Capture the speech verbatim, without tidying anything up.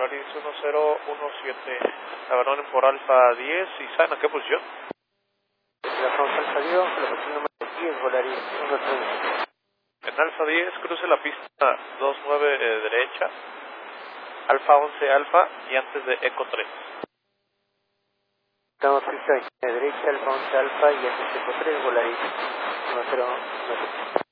Volaris uno cero uno siete, abandonen por Alfa diez y ¿saben a qué posición? La Alfa Alfa diez, la posición número diez, Volaris uno tres. En Alfa diez, cruce la pista dos nueve eh, derecha, Alfa once Alfa y antes de Eco tres. Estamos pista de derecha, Alfa once Alfa y antes de Eco tres, Volaris uno cero uno tres.